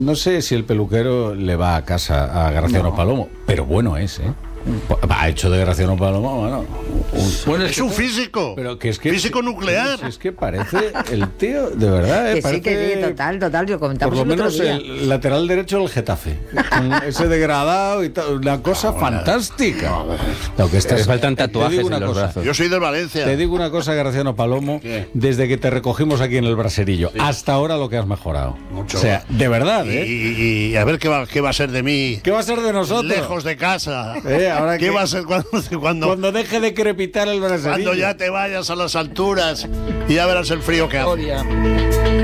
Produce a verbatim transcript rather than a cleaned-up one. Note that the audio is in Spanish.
No sé si el peluquero le va a casa a Graciano no. Palomo, pero bueno es, ¿eh? Ha hecho de Graciano Palomo, bueno, un, bueno, es, es un físico, pero que es que, físico nuclear. Es, es que parece el tío, de verdad, ¿eh? Que parece, sí, que sí, total, total, yo comentamos por lo el menos otro día. El lateral derecho del Getafe, con ese degradado y tal, una cosa no, fantástica. No, Lo que está, le faltan tatuajes en los cosa. brazos. Yo soy del Valencia. Te digo una cosa, Graciano Palomo, ¿qué? Desde que te recogimos aquí en el Braserillo, sí. hasta ahora lo que has mejorado. Mucho. O sea, de verdad, ¿eh? Y, y, y a ver qué va, qué va a ser de mí. ¿Qué va a ser de nosotros? Lejos de casa. ¿Eh? Ahora ¿Qué que... va a ser cuando, cuando, cuando deje de crepitar el Braserillo? Cuando ya te vayas a las alturas y ya verás el frío que hace.